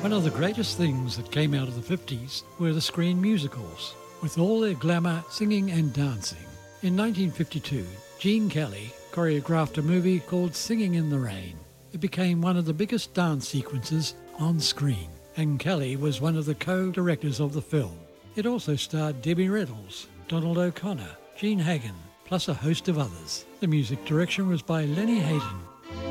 One of the greatest things that came out of the 50s were the screen musicals, with all their glamour, singing and dancing. In 1952, Gene Kelly choreographed a movie called Singing in the Rain. It became one of the biggest dance sequences on screen, and Kelly was one of the co-directors of the film. It also starred Debbie Reynolds, Donald O'Connor, Gene Hagen, plus a host of others. The music direction was by Lenny Hayden.